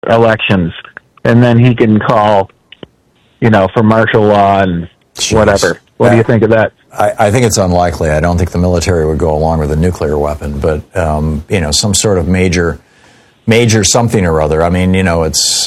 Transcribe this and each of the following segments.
elections, and then he can call, for martial law and whatever. What do you think of that? I think it's unlikely. I don't think the military would go along with a nuclear weapon, but, some sort of major something or other. I mean, it's...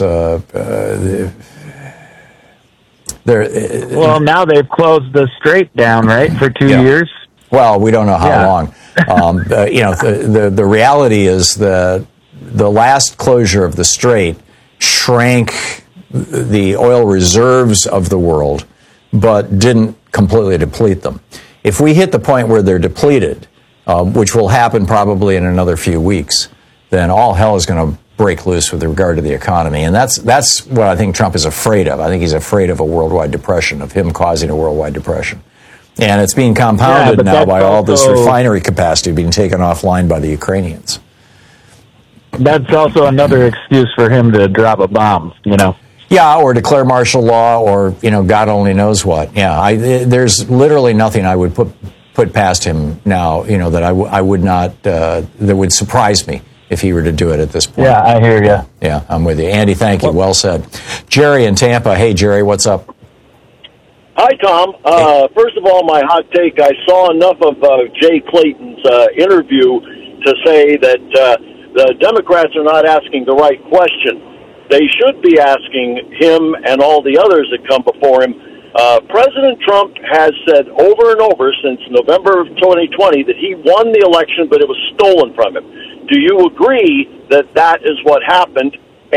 well, now they've closed the Strait down, right, for 2 years? Well, we don't know how long. The reality is that the last closure of the Strait shrank the oil reserves of the world, but didn't completely deplete them. If we hit the point where they're depleted, which will happen probably in another few weeks, then all hell is going to break loose with regard to the economy. And that's what I think Trump is afraid of. I think he's afraid of a worldwide depression, of him causing a worldwide depression. And it's being compounded now by all this refinery capacity being taken offline by the Ukrainians. That's also another excuse for him to drop a bomb, Yeah, or declare martial law, or, God only knows what. Yeah, there's literally nothing I would put past him now, that I would not, that would surprise me if he were to do it at this point. Yeah, I hear you. Yeah, I'm with you. Andy, thank you. Well said. Jerry in Tampa. Hey, Jerry, what's up? Hi, Tom. First of all, my hot take, I saw enough of Jay Clayton's interview to say that the Democrats are not asking the right question. They should be asking him and all the others that come before him. President Trump has said over and over since November of 2020 that he won the election, but it was stolen from him. Do you agree that that is what happened,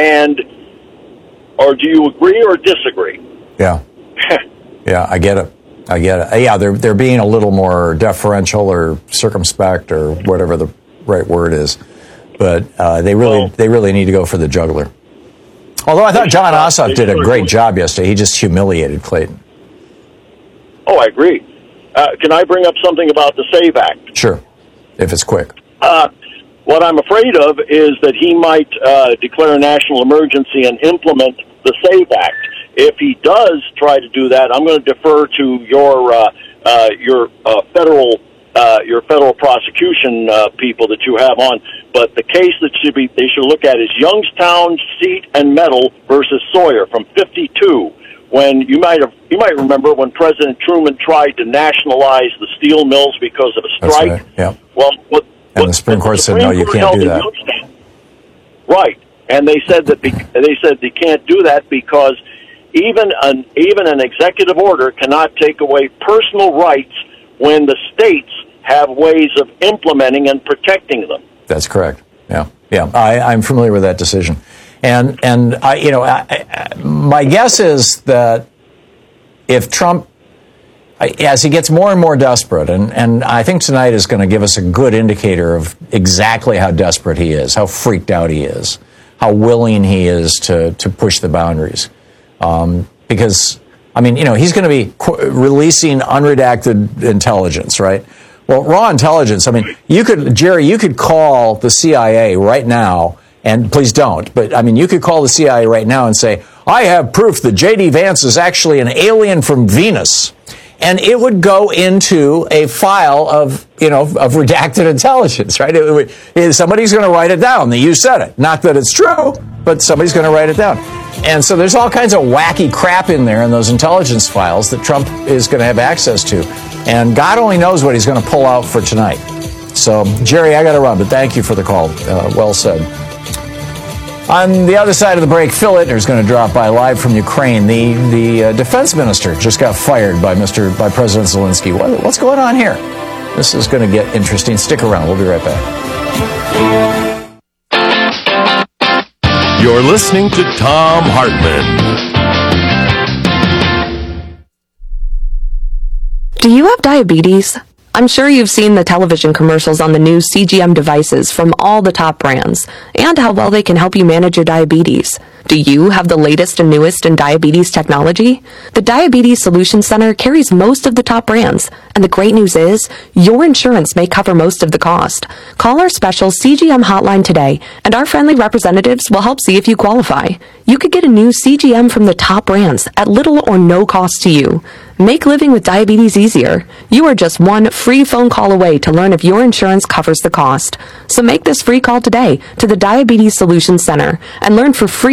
or do you agree or disagree? Yeah. Yeah, I get it. Yeah, they're being a little more deferential or circumspect or whatever the right word is, but they really need to go for the jugular. Although I thought John Ossoff did a great job yesterday. He just humiliated Clayton. Oh, I agree. Can I bring up something about the SAVE Act? Sure, if it's quick. What I'm afraid of is that he might declare a national emergency and implement the SAVE Act. If he does try to do that, I'm going to defer to your federal prosecution people that you have on. But the case that they should look at is Youngstown Seat and Metal versus Sawyer from '52. When you might remember when President Truman tried to nationalize the steel mills because of a strike. That's right. Yeah. Well, the Supreme Court said no, you can't do that. Right, and they said they can't do that because even an executive order cannot take away personal rights when the states have ways of implementing and protecting them. That's correct. Yeah. I'm familiar with that decision, and my guess is that if Trump, as he gets more and more desperate, and I think tonight is going to give us a good indicator of exactly how desperate he is, how freaked out he is, how willing he is to push the boundaries. Because, he's going to be releasing unredacted intelligence, right? Well, raw intelligence, you could call the CIA right now, and please don't, but, you could call the CIA right now and say, I have proof that J.D. Vance is actually an alien from Venus. And it would go into a file of redacted intelligence, right? Somebody's going to write it down that you said it. Not that it's true, but somebody's going to write it down. And so there's all kinds of wacky crap in there in those intelligence files that Trump is going to have access to. And God only knows what he's going to pull out for tonight. So, Jerry, I got to run, but thank you for the call. Well said. On the other side of the break, Phil Ittner is going to drop by live from Ukraine. The defense minister just got fired by President Zelensky. What's going on here? This is going to get interesting. Stick around. We'll be right back. You're listening to Thom Hartmann. Do you have diabetes? I'm sure you've seen the television commercials on the new CGM devices from all the top brands and how well they can help you manage your diabetes. Do you have the latest and newest in diabetes technology? The Diabetes Solutions Center carries most of the top brands, and the great news is your insurance may cover most of the cost. Call our special CGM hotline today, and our friendly representatives will help see if you qualify. You could get a new CGM from the top brands at little or no cost to you. Make living with diabetes easier. You are just one free phone call away to learn if your insurance covers the cost. So make this free call today to the Diabetes Solutions Center and learn for free